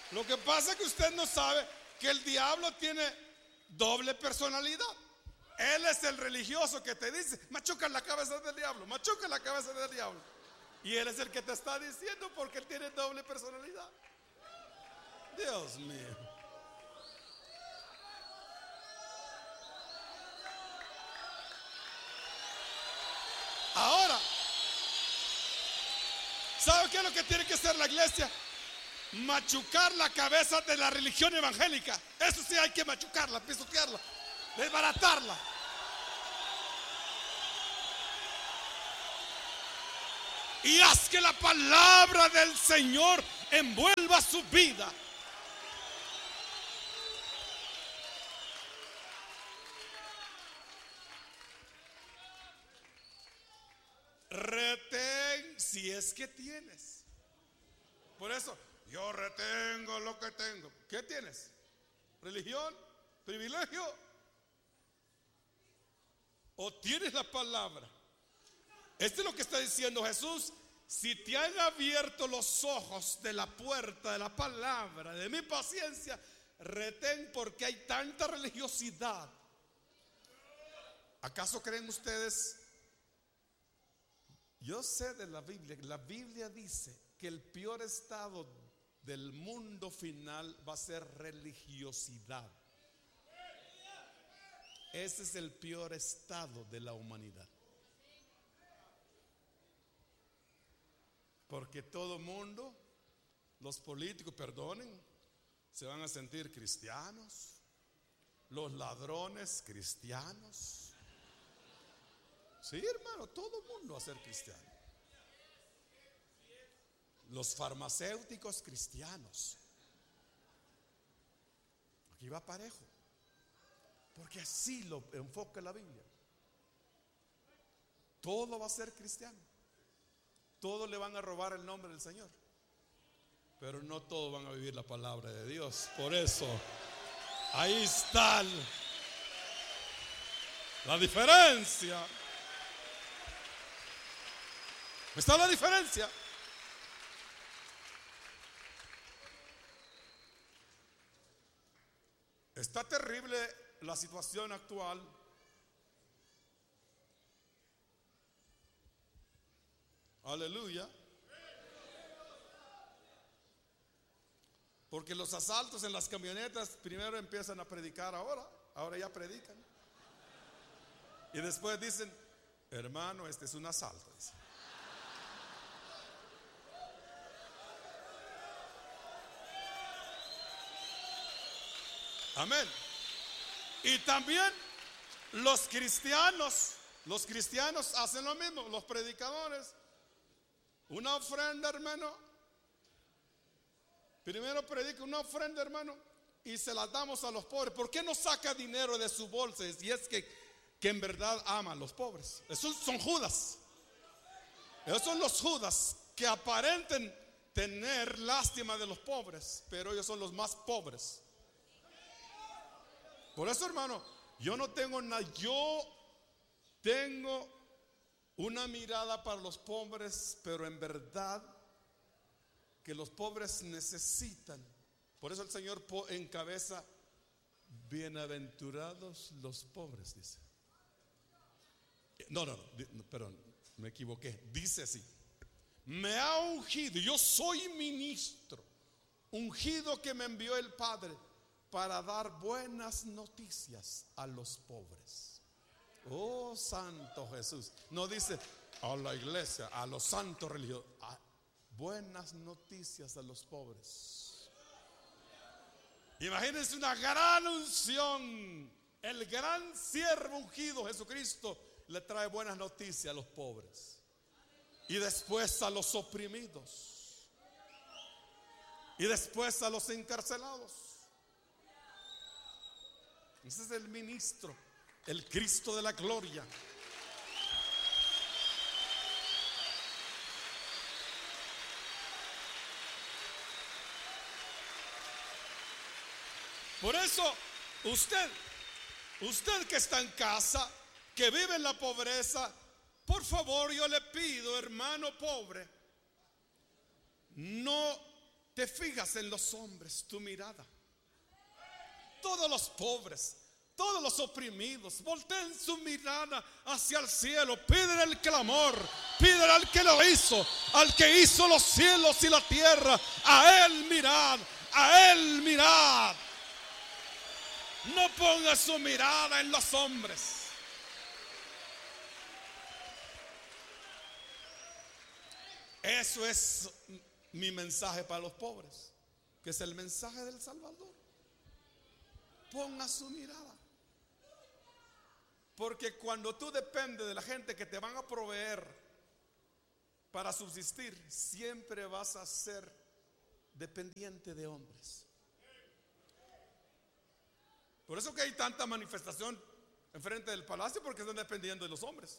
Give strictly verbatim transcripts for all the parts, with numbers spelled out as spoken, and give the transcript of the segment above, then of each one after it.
Lo que pasa es que usted no sabe que el diablo tiene doble personalidad. Él es el religioso que te dice: machuca la cabeza del diablo, machuca la cabeza del diablo. Y él es el que te está diciendo, porque él tiene doble personalidad. Dios mío. Ahora, ¿sabe qué es lo que tiene que hacer la iglesia? Machucar la cabeza de la religión evangélica. Eso sí, hay que machucarla, pisotearla, desbaratarla. Y haz que la palabra del Señor envuelva su vida. Retén si es que tienes. Por eso, yo retengo lo que tengo. ¿Qué tienes? ¿Religión? ¿Privilegio? ¿O tienes la palabra? Esto es lo que está diciendo Jesús. Si te han abierto los ojos de la puerta de la palabra, de mi paciencia, retén, porque hay tanta religiosidad. ¿Acaso creen ustedes? Yo sé de la Biblia, la Biblia dice que el peor estado del mundo final va a ser religiosidad. Ese es el peor estado de la humanidad. Porque todo mundo, los políticos, perdonen, se van a sentir cristianos. Los ladrones, cristianos. Sí, hermano, todo el mundo va a ser cristiano. Los farmacéuticos, cristianos. Aquí va parejo, porque así lo enfoca la Biblia. Todo va a ser cristiano. Todos le van a robar el nombre del Señor, pero no todos van a vivir la palabra de Dios. Por eso, ahí está la diferencia. ¿Está la diferencia? Está terrible la situación actual. Aleluya. Porque los asaltos en las camionetas primero empiezan a predicar ahora. Ahora ya predican. Y después dicen: hermano, este es un asalto. Amén. Y también los cristianos, los cristianos hacen lo mismo. Los predicadores, una ofrenda, hermano. Primero predica una ofrenda, hermano, y se la damos a los pobres. ¿Por qué no saca dinero de su bolsa si es que, que en verdad ama a los pobres? Esos son Judas. Esos son los Judas que aparenten tener lástima de los pobres, pero ellos son los más pobres. Por eso, hermano, yo no tengo nada. Yo tengo una mirada para los pobres, pero en verdad que los pobres necesitan. Por eso el Señor encabeza: bienaventurados los pobres, dice. No, no, no, perdón, me equivoqué. Dice así: me ha ungido, yo soy ministro, ungido que me envió el Padre, para dar buenas noticias a los pobres. Oh, Santo Jesús. No dice a la iglesia, a los santos religiosos. Buenas noticias a los pobres. Imagínense una gran unción. El gran siervo ungido Jesucristo le trae buenas noticias a los pobres. Y después a los oprimidos. Y después a los encarcelados. Ese es el ministro, el Cristo de la gloria. Por eso, usted, usted que está en casa, que vive en la pobreza, por favor, yo le pido, hermano pobre, no te fijas en los hombres, tu mirada. Todos los pobres, todos los oprimidos, volteen su mirada hacia el cielo. Piden el clamor, piden al que lo hizo, al que hizo los cielos y la tierra. A Él mirad, a Él mirad. No ponga su mirada en los hombres. Eso es mi mensaje para los pobres, que es el mensaje del Salvador. Ponga su mirada. Porque cuando tú dependes de la gente que te van a proveer para subsistir, siempre vas a ser dependiente de hombres. Por eso que hay tanta manifestación enfrente del palacio, porque están dependiendo de los hombres.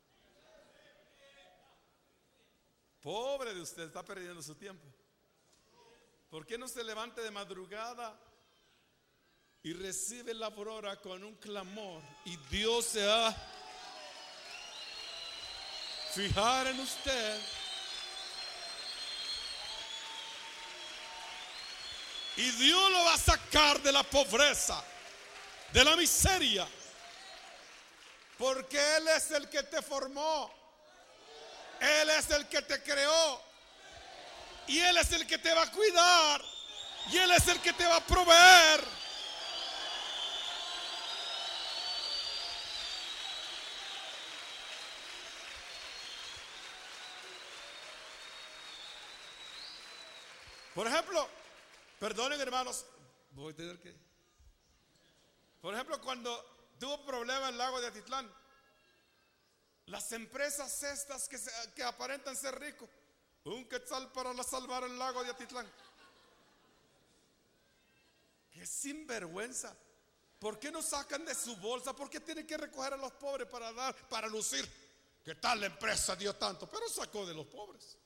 Pobre de usted, está perdiendo su tiempo. ¿Por qué no se levante de madrugada y recibe la aurora con un clamor, y Dios se va a fijar en usted? Y Dios lo va a sacar de la pobreza, de la miseria, porque Él es el que te formó. Él es el que te creó. Y Él es el que te va a cuidar. Y Él es el que te va a proveer. Por ejemplo, perdonen hermanos, voy a tener que. Por ejemplo, cuando tuvo problemas en el lago de Atitlán, las empresas estas que, se, que aparentan ser ricos, un quetzal para salvar el lago de Atitlán. Qué sinvergüenza. ¿Por qué no sacan de su bolsa? ¿Por qué tienen que recoger a los pobres para dar, para lucir? ¿Qué tal la empresa dio tanto? Pero sacó de los pobres.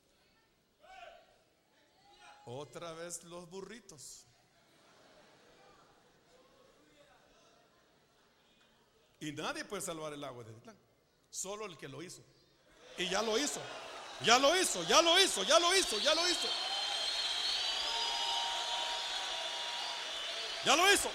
Otra vez los burritos. Y nadie puede salvar el lago de Atitlán. Solo el que lo hizo. Y ya lo hizo. Ya lo hizo, ya lo hizo, ya lo hizo, ya lo hizo. Ya lo hizo.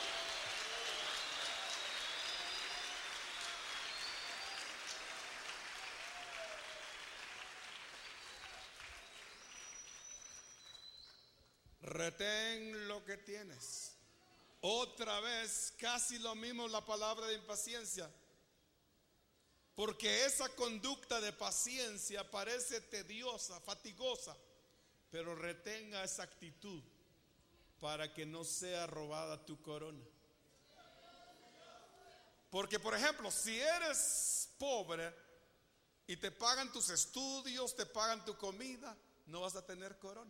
Retén lo que tienes. Otra vez, casi lo mismo la palabra de impaciencia. Porque esa conducta de paciencia parece tediosa, fatigosa, pero retenga esa actitud para que no sea robada tu corona. Porque, por ejemplo, si eres pobre y te pagan tus estudios, te pagan tu comida, no vas a tener corona.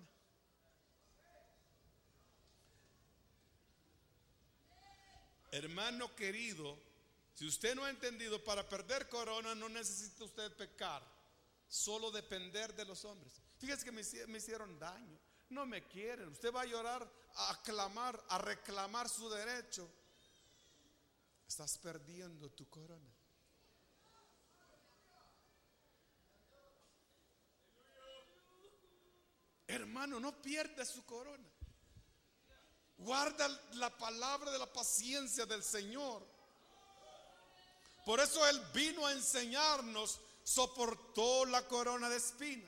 Hermano querido, si usted no ha entendido, para perder corona no necesita usted pecar, solo depender de los hombres. Fíjese que me, me hicieron daño, no me quieren. Usted va a llorar, a clamar, a reclamar su derecho. Estás perdiendo tu corona. Hermano, no pierda su corona. Guarda la palabra de la paciencia del Señor. Por eso Él vino a enseñarnos, soportó la corona de espina,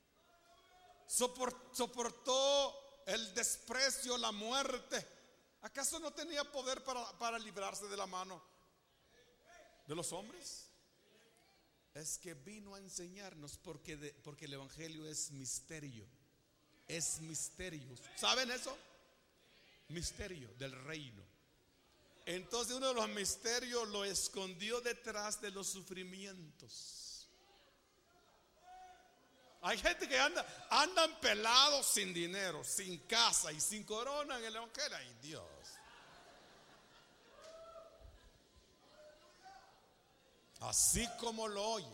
soportó el desprecio, la muerte. ¿Acaso no tenía poder para, para librarse de la mano de los hombres? Es que vino a enseñarnos, porque, de, porque el evangelio es misterio. Es misterio. ¿Saben eso? Misterio del reino. Entonces uno de los misterios lo escondió detrás de los sufrimientos. Hay gente que anda, andan pelados sin dinero, sin casa y sin corona en el evangelio. Ay, Dios. Así como lo oyes,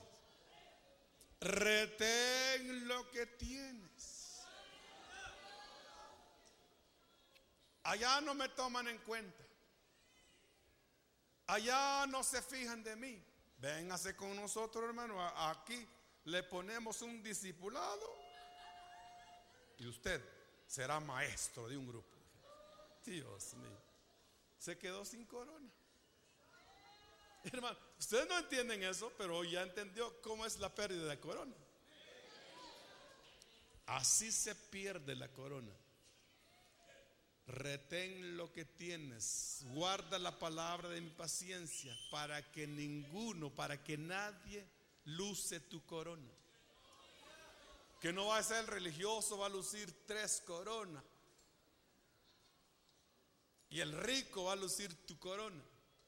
retén lo que tienes. Allá no me toman en cuenta. Allá no se fijan de mí. Véngase con nosotros, hermano. Aquí le ponemos un discipulado. Y usted será maestro de un grupo. Dios mío, se quedó sin corona. Hermano, ustedes no entienden eso, pero hoy ya entendió cómo es la pérdida de corona. Así se pierde la corona. Retén lo que tienes, guarda la palabra de mi paciencia, para que ninguno, para que nadie luce tu corona. Que no va a ser el religioso, va a lucir tres coronas, y el rico va a lucir tu corona.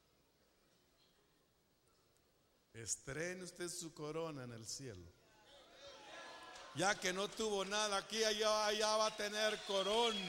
Estrene usted su corona en el cielo. Ya que no tuvo nada aquí, allá, allá va a tener corona.